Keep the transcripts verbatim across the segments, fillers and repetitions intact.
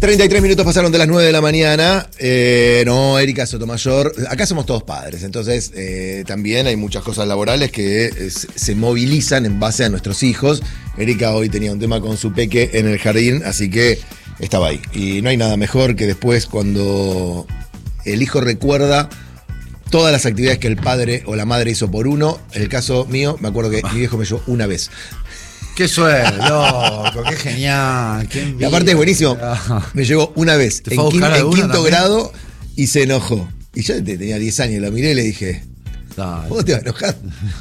treinta y tres minutos pasaron de las nueve de la mañana. Eh, no, Erika Sotomayor. Acá somos todos padres, entonces eh, también hay muchas cosas laborales que eh, se movilizan en base a nuestros hijos. Erika hoy tenía un tema con su peque en el jardín, así que estaba ahí. Y no hay nada mejor que después, cuando el hijo recuerda todas las actividades que el padre o la madre hizo por uno. En el caso mío, me acuerdo que mi viejo me llevó una vez. Qué suerte, loco, qué genial. Qué y aparte es buenísimo. Me llegó una vez en, quin, en quinto también? grado y se enojó. Y yo tenía diez años, lo miré y le dije, Dale. ¿Vos te vas a enojar?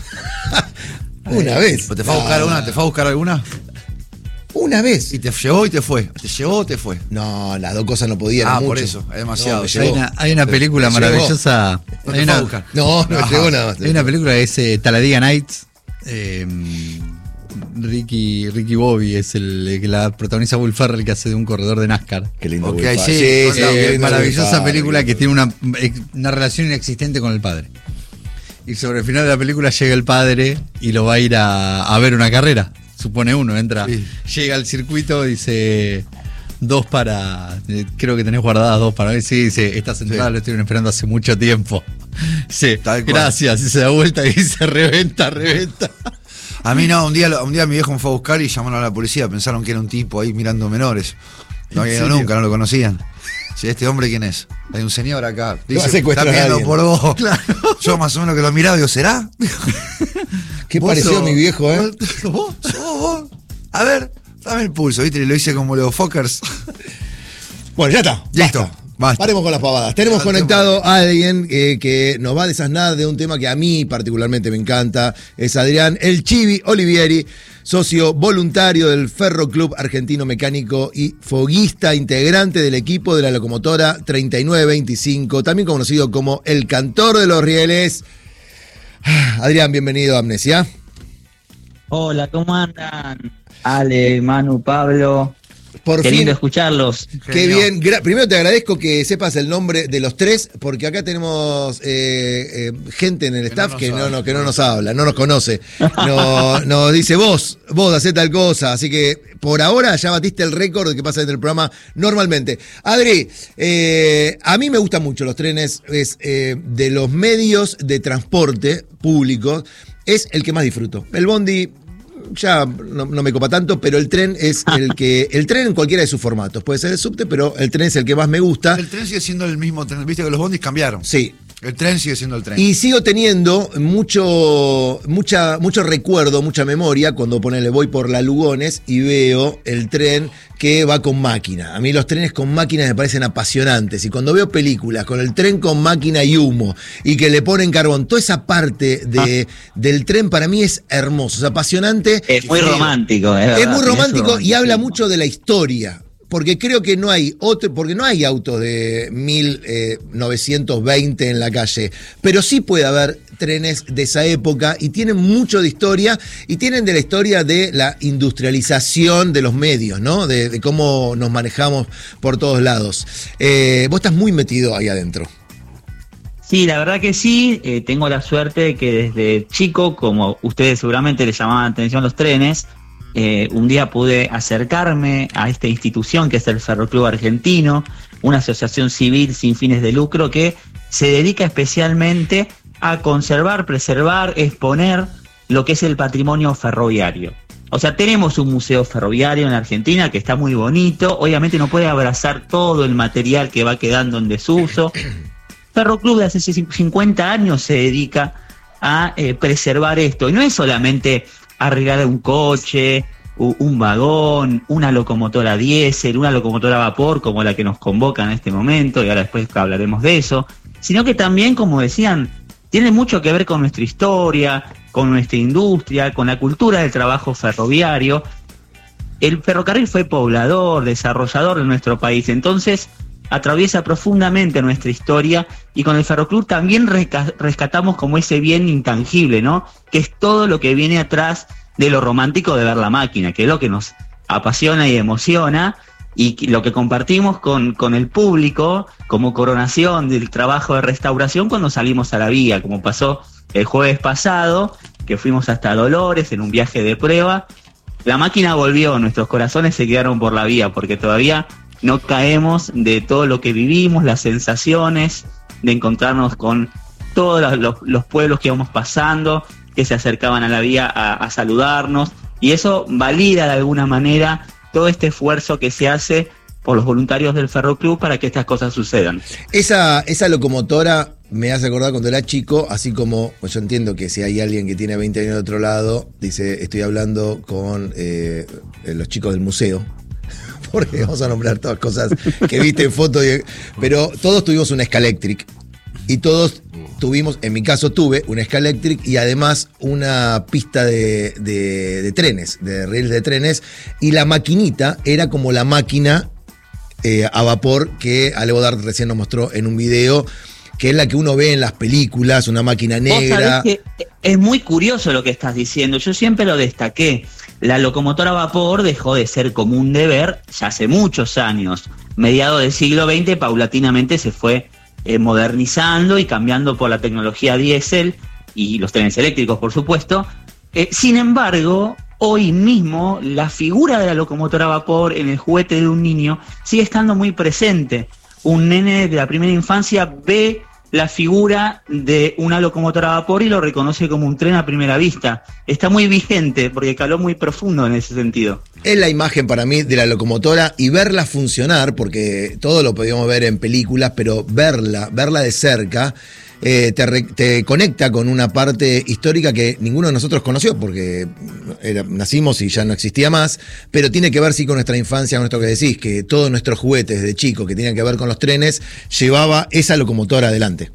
Una vez. ¿Te fue a buscar una? ¿Te fue a buscar alguna? Una vez. Y te llevó y te fue. ¿Te llevó o te fue? No, las dos cosas no podían. Ah, mucho. Por eso, es demasiado. No, hay, una, hay una película me maravillosa. No, hay una, no, no, no me llegó nada más. Hay una película que es eh, Talladega Nights. Eh, Ricky, Ricky Bobby es el que la protagoniza Will Ferrell, que hace de un corredor de NASCAR. Qué lindo. Okay, sí, sí, sí, sí, maravillosa película que tiene una, una relación inexistente con el padre. Y sobre el final de la película llega el padre y lo va a ir a, a ver una carrera. Supone uno, entra, sí. Llega al circuito, dice dos para, creo que tenés guardadas dos para ver. Sí, dice, estás entrada, sí. Lo estoy esperando hace mucho tiempo. Sí, gracias. Y se da vuelta y dice, reventa, reventa. A mí no, un día, un día mi viejo me fue a buscar y llamaron a la policía, pensaron que era un tipo ahí mirando menores. No había ido nunca, no lo conocían. Sí, ¿este hombre quién es? Hay un señor acá. Dice, está mirando por vos. Claro. Yo más o menos que lo miraba y digo, ¿será? Qué pareció sos, mi viejo, ¿eh? ¿Vos? ¿Sos vos? A ver, dame el pulso, ¿viste? Y lo hice como los fuckers. Bueno, ya está. Listo. Basta. Basta. Paremos con las pavadas. Tenemos conectado a alguien eh, que nos va a desasnar de un tema que a mí particularmente me encanta. Es Adrián El Chivi Olivieri, socio voluntario del Ferro Club Argentino Mecánico y foguista, integrante del equipo de la locomotora treinta y nueve veinticinco, también conocido como el cantor de los rieles. Adrián, bienvenido a Amnesia. Hola, ¿cómo andan? Ale, Manu, Pablo. Por Qué fin, lindo escucharlos. Qué bien. Gra- Primero te agradezco que sepas el nombre de los tres, porque acá tenemos eh, eh, gente en el que staff no que, no, no, que no nos habla, no nos conoce. No, nos dice, vos, vos hacés tal cosa. Así que por ahora ya batiste el récord de que pasa en el programa normalmente. Adri, eh, a mí me gustan mucho los trenes. Es eh, de los medios de transporte públicos, es el que más disfruto. El bondi ya no, no me copa tanto, pero el tren es el que... El tren en cualquiera de sus formatos. Puede ser el subte, pero el tren es el que más me gusta. El tren sigue siendo el mismo tren. Viste que los bondis cambiaron. Sí. El tren sigue siendo el tren. Y sigo teniendo mucho, mucha, mucho recuerdo, mucha memoria cuando ponele, voy por la Lugones y veo el tren que va con máquina. A mí los trenes con máquinas me parecen apasionantes. Y cuando veo películas con el tren con máquina y humo y que le ponen carbón, toda esa parte de, ah. del tren para mí es hermoso, es apasionante. Es muy romántico. Es, es verdad, muy romántico es y habla mucho de la historia. Porque creo que no hay otro, porque no hay autos de mil novecientos veinte en la calle, pero sí puede haber trenes de esa época y tienen mucho de historia y tienen de la historia de la industrialización de los medios, ¿no? De, de cómo nos manejamos por todos lados. Eh, vos estás muy metido ahí adentro. Sí, la verdad que sí. Eh, tengo la suerte de que desde chico, como ustedes seguramente les llamaban la atención los trenes, Eh, un día pude acercarme a esta institución que es el Ferroclub Argentino, una asociación civil sin fines de lucro que se dedica especialmente a conservar, preservar, exponer lo que es el patrimonio ferroviario. O sea, tenemos un museo ferroviario en Argentina que está muy bonito, obviamente no puede abrazar todo el material que va quedando en desuso. Ferroclub de hace cincuenta años se dedica a eh, preservar esto, y no es solamente arreglar un coche, un vagón, una locomotora diésel, una locomotora a vapor como la que nos convoca en este momento, y ahora después hablaremos de eso, sino que también, como decían, tiene mucho que ver con nuestra historia, con nuestra industria, con la cultura del trabajo ferroviario. El ferrocarril fue poblador, desarrollador de nuestro país, entonces atraviesa profundamente nuestra historia, y con el Ferroclub también resca- rescatamos como ese bien intangible, ¿no? Que es todo lo que viene atrás de lo romántico de ver la máquina, que es lo que nos apasiona y emociona, y lo que compartimos con, con el público como coronación del trabajo de restauración cuando salimos a la vía, como pasó el jueves pasado, que fuimos hasta Dolores en un viaje de prueba. La máquina volvió, nuestros corazones se quedaron por la vía, porque todavía no caemos de todo lo que vivimos, las sensaciones, de encontrarnos con todos los, los pueblos que íbamos pasando, que se acercaban a la vía a, a saludarnos, y eso valida de alguna manera todo este esfuerzo que se hace por los voluntarios del Ferroclub para que estas cosas sucedan. Esa, esa locomotora me hace acordar cuando era chico, así como pues yo entiendo que si hay alguien que tiene veinte años de otro lado, dice, estoy hablando con eh, los chicos del museo, porque vamos a nombrar todas cosas que viste en fotos, pero todos tuvimos una Scalectric, y todos tuvimos, en mi caso tuve una Scalectric y además una pista de, de, de trenes, de rieles de trenes, y la maquinita era como la máquina eh, a vapor que Ale Bodart recién nos mostró en un video, que es la que uno ve en las películas, una máquina negra. Vos sabés que es muy curioso lo que estás diciendo, yo siempre lo destaqué. La locomotora a vapor dejó de ser común de ver ya hace muchos años. Mediados del siglo veinte, paulatinamente se fue eh, modernizando y cambiando por la tecnología diésel y los trenes eléctricos, por supuesto. Eh, sin embargo, hoy mismo la figura de la locomotora a vapor en el juguete de un niño sigue estando muy presente. Un nene de la primera infancia ve la figura de una locomotora a vapor y lo reconoce como un tren a primera vista. Está muy vigente porque caló muy profundo en ese sentido. Es la imagen para mí de la locomotora y verla funcionar, porque todo lo podíamos ver en películas, pero verla, verla de cerca, eh, te, re, te conecta con una parte histórica que ninguno de nosotros conoció, porque era, nacimos y ya no existía más, pero tiene que ver sí con nuestra infancia, con esto que decís, que todos nuestros juguetes de chicos que tenían que ver con los trenes, llevaba esa locomotora adelante.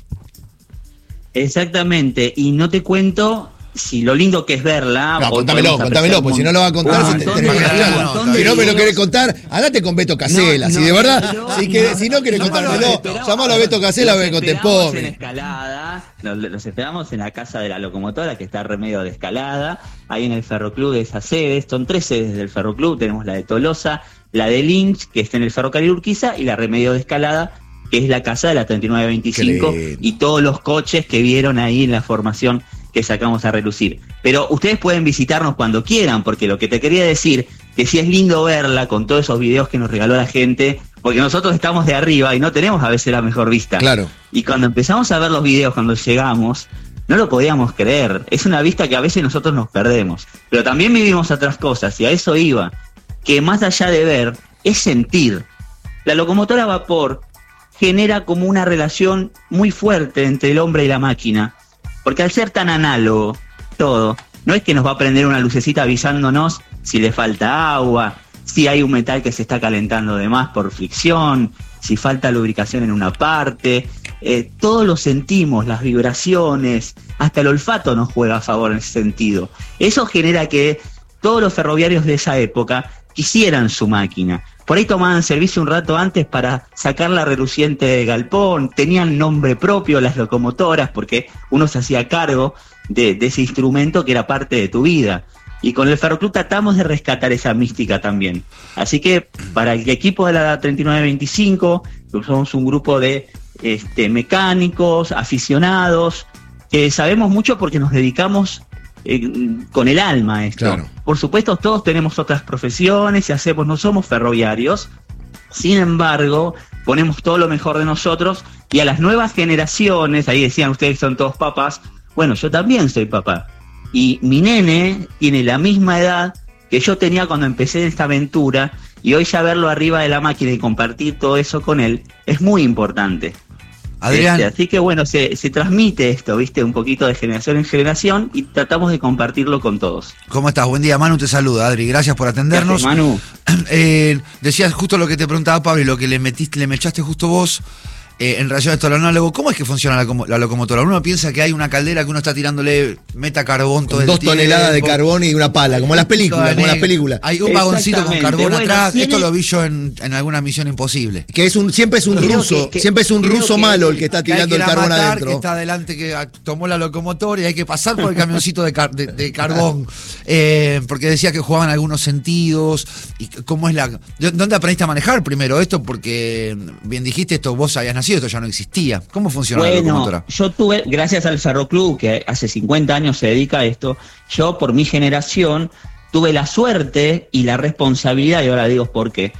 Exactamente, y no te cuento si lo lindo que es verla. No, contámelo, contámelo, porque si no lo va a contar, ah, si, te, tenés no, si no me lo querés contar, andate con Beto Casella. No, no, si de verdad, no, si, que, no, si no querés no, contármelo, llamalo a Beto Casella a ver con te pobre. En escalada, los, los esperamos en la casa de la locomotora, que está a remedio de Escalada, ahí en el Ferroclub de esas sedes, son tres sedes del Ferroclub, tenemos la de Tolosa, la de Lynch, que está en el Ferrocarril Urquiza, y la remedio de Escalada, que es la casa de la treinta y nueve veinticinco, y todos los coches que vieron ahí en la formación que sacamos a relucir. Pero ustedes pueden visitarnos cuando quieran, porque lo que te quería decir, que sí es lindo verla con todos esos videos que nos regaló la gente, porque nosotros estamos de arriba y no tenemos a veces la mejor vista. Claro. Y cuando empezamos a ver los videos, cuando llegamos, no lo podíamos creer. Es una vista que a veces nosotros nos perdemos. Pero también vivimos otras cosas, y a eso iba, que más allá de ver, es sentir. La locomotora a vapor genera como una relación muy fuerte entre el hombre y la máquina, porque al ser tan análogo todo, no es que nos va a prender una lucecita avisándonos si le falta agua, si hay un metal que se está calentando de más por fricción, si falta lubricación en una parte, eh, todo lo sentimos, las vibraciones, hasta el olfato nos juega a favor en ese sentido. Eso genera que todos los ferroviarios de esa época quisieran su máquina. Por ahí tomaban servicio un rato antes para sacar la reluciente de galpón, tenían nombre propio las locomotoras porque uno se hacía cargo de, de ese instrumento que era parte de tu vida. Y con el Ferroclub tratamos de rescatar esa mística también. Así que para el equipo de la treinta y nueve veinticinco, somos un grupo de este, mecánicos, aficionados, que sabemos mucho porque nos dedicamos Eh, con el alma a esto. Claro. Por supuesto, todos tenemos otras profesiones y hacemos, no somos ferroviarios, sin embargo, ponemos todo lo mejor de nosotros, y a las nuevas generaciones, ahí decían ustedes que son todos papás, bueno, yo también soy papá, y mi nene tiene la misma edad que yo tenía cuando empecé esta aventura, y hoy ya verlo arriba de la máquina y compartir todo eso con él es muy importante. Adrián. Este, así que bueno, se, se transmite esto, viste, un poquito de generación en generación, y tratamos de compartirlo con todos. ¿Cómo estás? Buen día, Manu te saluda. Adri, gracias por atendernos. Gracias, Manu. Eh, decías justo lo que te preguntaba Pablo y lo que le metiste, le mechaste justo vos. Eh, en relación a esto, lo análogo, ¿cómo es que funciona la, la locomotora? Uno piensa que hay una caldera que uno está tirándole meta carbón todo con el dos tiempo. toneladas de carbón y una pala, como las películas, como las películas. Hay un vagoncito con carbón bueno, atrás. tiene... Esto lo vi yo en, en alguna misión imposible. Que es un, siempre es un creo ruso, que, que, siempre es un ruso que, malo el que está tirando que el carbón matar, adentro. Que está adelante, que tomó la locomotora y hay que pasar por el camioncito de, car de, de carbón. Eh, porque decía que jugaban algunos sentidos. Y cómo es la. ¿Dónde aprendiste a manejar primero esto? Porque bien dijiste esto, vos habías nacido, esto ya no existía. ¿Cómo funciona bueno, la locomotora? Yo tuve, gracias al Ferroclub, que hace cincuenta años se dedica a esto, yo por mi generación tuve la suerte y la responsabilidad, y ahora digo por qué,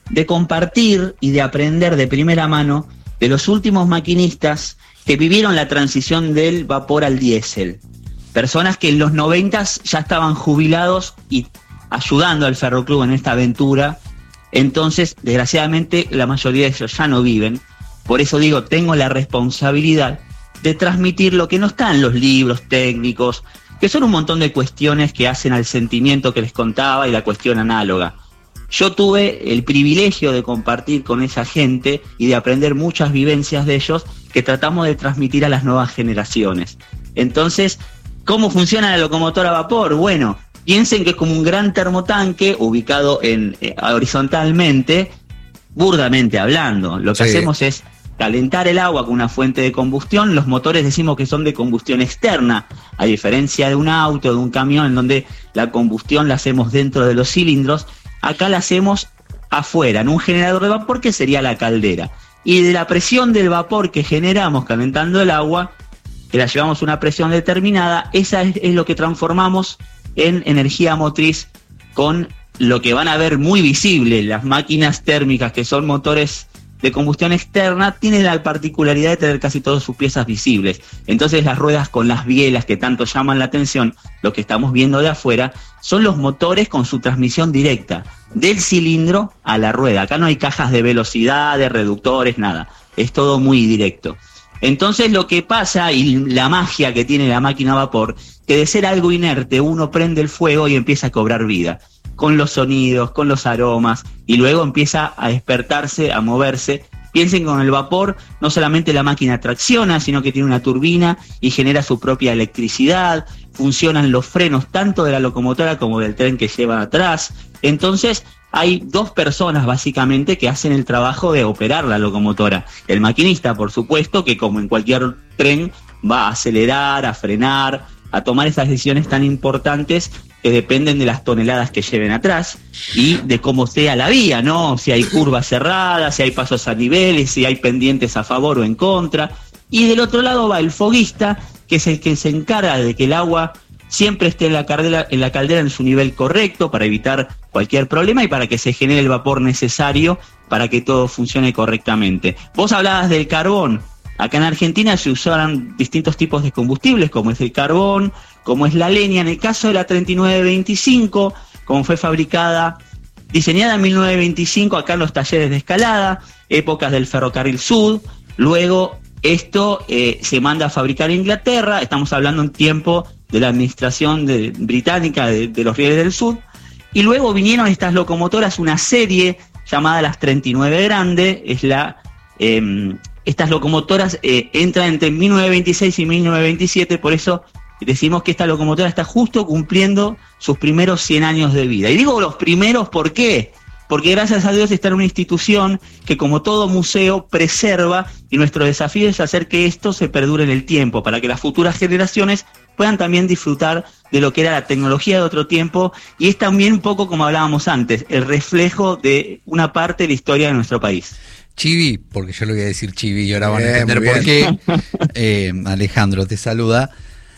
de compartir y de aprender de primera mano de los últimos maquinistas que vivieron la transición del vapor al diésel. Personas que en los noventas ya estaban jubilados y ayudando al Ferroclub en esta aventura. Entonces, desgraciadamente, la mayoría de ellos ya no viven. Por eso digo, tengo la responsabilidad de transmitir lo que no está en los libros técnicos, que son un montón de cuestiones que hacen al sentimiento que les contaba y la cuestión análoga. Yo tuve el privilegio de compartir con esa gente y de aprender muchas vivencias de ellos que tratamos de transmitir a las nuevas generaciones. Entonces, ¿cómo funciona la locomotora a vapor? Bueno, piensen que es como un gran termotanque ubicado en, eh, horizontalmente, burdamente hablando. Lo que sí. hacemos es calentar el agua con una fuente de combustión. Los motores decimos que son de combustión externa, a diferencia de un auto, de un camión, en donde la combustión la hacemos dentro de los cilindros. Acá la hacemos afuera, en un generador de vapor que sería la caldera. Y de la presión del vapor que generamos calentando el agua, que la llevamos a una presión determinada, esa es, es lo que transformamos en energía motriz con lo que van a ver muy visible. Las máquinas térmicas, que son motores de combustión externa, tienen la particularidad de tener casi todas sus piezas visibles. Entonces las ruedas con las bielas que tanto llaman la atención, lo que estamos viendo de afuera, son los motores con su transmisión directa, del cilindro a la rueda. Acá no hay cajas de velocidad, de reductores, nada. Es todo muy directo. Entonces lo que pasa, y la magia que tiene la máquina a vapor, que de ser algo inerte uno prende el fuego y empieza a cobrar vida, con los sonidos, con los aromas, y luego empieza a despertarse, a moverse. Piensen que con el vapor no solamente la máquina tracciona, sino que tiene una turbina y genera su propia electricidad, funcionan los frenos tanto de la locomotora como del tren que lleva atrás. Entonces hay dos personas básicamente que hacen el trabajo de operar la locomotora. El maquinista, por supuesto, que como en cualquier tren va a acelerar, a frenar, a tomar esas decisiones tan importantes que dependen de las toneladas que lleven atrás y de cómo sea la vía, ¿no? Si hay curvas cerradas, si hay pasos a niveles, si hay pendientes a favor o en contra. Y del otro lado va el foguista, que es el que se encarga de que el agua siempre esté en la caldera, en la caldera en su nivel correcto para evitar cualquier problema y para que se genere el vapor necesario para que todo funcione correctamente. Vos hablabas del carbón. Acá en Argentina se usaban distintos tipos de combustibles, como es el carbón, como es la leña. En el caso de la treinta y nueve veinticinco, como fue fabricada, diseñada en mil novecientos veinticinco, acá en los talleres de Escalada, épocas del Ferrocarril Sud. Luego esto eh, se manda a fabricar en Inglaterra. Estamos hablando en tiempo de la administración de, británica de, de los Rieles del Sur. Y luego vinieron estas locomotoras, una serie llamada las treinta y nueve Grande. Es la... Eh, Estas locomotoras eh, entran entre mil novecientos veintiséis y mil novecientos veintisiete, por eso decimos que esta locomotora está justo cumpliendo sus primeros cien años de vida. Y digo los primeros, ¿por qué? Porque gracias a Dios está en una institución que, como todo museo, preserva, y nuestro desafío es hacer que esto se perdure en el tiempo, para que las futuras generaciones puedan también disfrutar de lo que era la tecnología de otro tiempo, y es también un poco, como hablábamos antes, el reflejo de una parte de la historia de nuestro país. Chivi, porque yo le voy a decir Chivi y ahora van a entender por qué. Eh, Alejandro te saluda.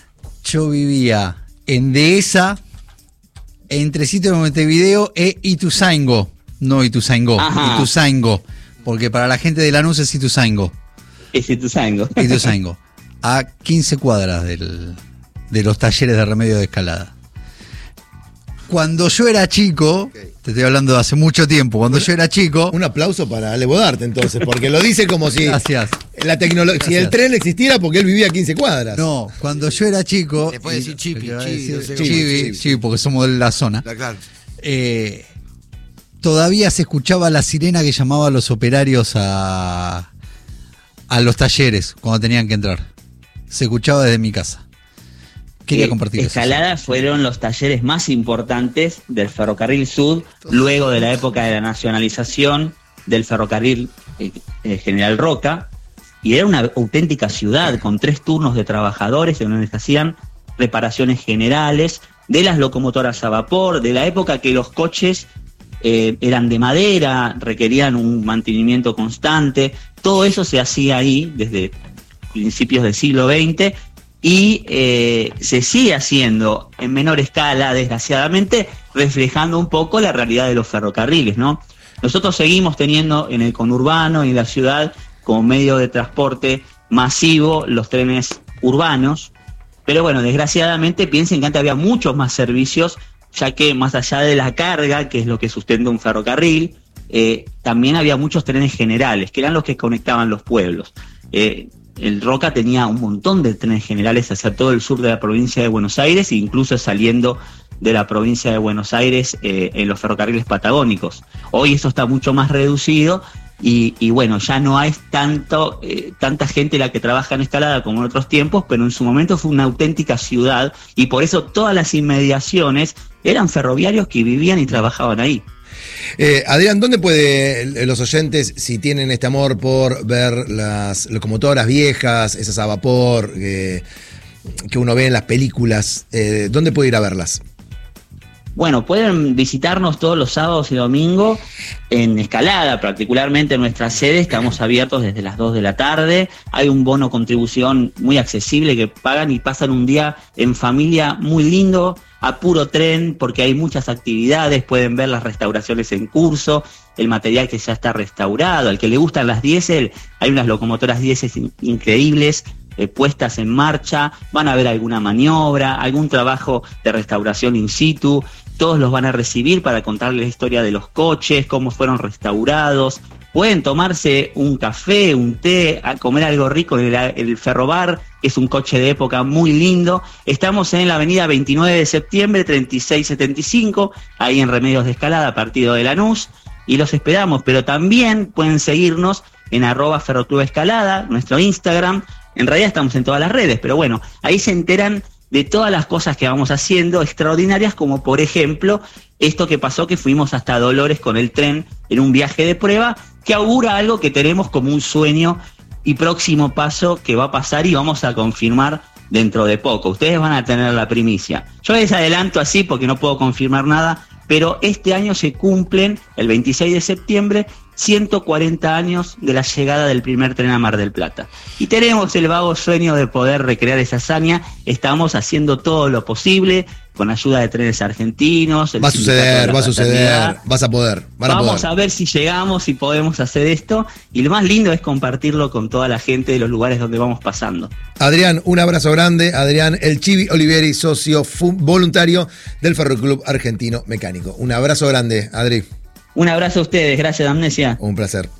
Yo vivía en Dehesa, entre Sitio de Montevideo e Ituzaingó. No Ituzaingó, Ajá. Ituzaingó. Porque para la gente de Lanús es Ituzaingó. Es Ituzaingó. Ituzaingó. A quince cuadras del, de los talleres de remedio de Escalada. Cuando yo era chico, okay. Te estoy hablando de hace mucho tiempo, cuando un, yo era chico... Un aplauso para Ale Bodarte, entonces, porque lo dice como si... Gracias. La tecnología, si el tren existiera, porque él vivía a quince cuadras. No, cuando yo era chico... Te puede decir Chipi, Chivi, Chivi, Chivi, porque somos de la zona. Claro. Eh, todavía se escuchaba la sirena que llamaba a los operarios a, a los talleres cuando tenían que entrar. Se escuchaba desde mi casa. Quería compartir Escalada eso. Fueron los talleres más importantes del Ferrocarril Sud, luego de la época de la nacionalización del Ferrocarril eh, eh, General Roca, y era una auténtica ciudad con tres turnos de trabajadores en donde se hacían reparaciones generales de las locomotoras a vapor, de la época que los coches eh, eran de madera, requerían un mantenimiento constante. Todo eso se hacía ahí desde principios del siglo veinte, y eh, se sigue haciendo en menor escala, desgraciadamente, reflejando un poco la realidad de los ferrocarriles, ¿no? Nosotros seguimos teniendo en el conurbano y en la ciudad como medio de transporte masivo los trenes urbanos, pero bueno, desgraciadamente piensen que antes había muchos más servicios, ya que más allá de la carga, que es lo que sustenta un ferrocarril, eh, también había muchos trenes generales, que eran los que conectaban los pueblos. Eh, el Roca tenía un montón de trenes generales hacia todo el sur de la provincia de Buenos Aires, incluso saliendo de la provincia de Buenos Aires eh, en los ferrocarriles patagónicos. Hoy eso está mucho más reducido y, y bueno, ya no hay tanto, eh, tanta gente la que trabaja en Escalada como en otros tiempos, pero en su momento fue una auténtica ciudad y por eso todas las inmediaciones eran ferroviarios que vivían y trabajaban ahí. Eh, Adrián, ¿dónde puede los oyentes, si tienen este amor por ver las locomotoras viejas, esas a vapor eh, que uno ve en las películas, eh, ¿dónde puede ir a verlas? Bueno, pueden visitarnos todos los sábados y domingos en Escalada, particularmente en nuestra sede. Estamos abiertos desde las dos de la tarde. Hay un bono contribución muy accesible que pagan y pasan un día en familia muy lindo, a puro tren, porque hay muchas actividades. Pueden ver las restauraciones en curso, el material que ya está restaurado. Al que le gustan las diésel, hay unas locomotoras diésel increíbles, Eh, puestas en marcha, van a ver alguna maniobra, algún trabajo de restauración in situ, todos los van a recibir para contarles la historia de los coches, cómo fueron restaurados, pueden tomarse un café, un té, a comer algo rico en el, el Ferrobar, que es un coche de época muy lindo. Estamos en la avenida veintinueve de septiembre, treinta y seis setenta y cinco, ahí en Remedios de Escalada, partido de Lanús, y los esperamos, pero también pueden seguirnos en arroba Ferroclub Escalada, nuestro Instagram. En realidad estamos en todas las redes, pero bueno, ahí se enteran de todas las cosas que vamos haciendo extraordinarias, como por ejemplo esto que pasó, que fuimos hasta Dolores con el tren en un viaje de prueba, que augura algo que tenemos como un sueño y próximo paso que va a pasar y vamos a confirmar dentro de poco. Ustedes van a tener la primicia. Yo les adelanto así porque no puedo confirmar nada, pero este año se cumplen, el veintiséis de septiembre, ciento cuarenta años de la llegada del primer tren a Mar del Plata. Y tenemos el vago sueño de poder recrear esa hazaña. Estamos haciendo todo lo posible, con ayuda de Trenes Argentinos. Va a suceder, va a suceder, vas a poder. Van Vamos a, poder. a ver si llegamos y podemos hacer esto. Y lo más lindo es compartirlo con toda la gente de los lugares donde vamos pasando. Adrián, un abrazo grande. Adrián El Chivi Oliveri, socio voluntario del Ferroclub Argentino Mecánico. Un abrazo grande, Adri. Un abrazo a ustedes, gracias, Amnesia. Un placer.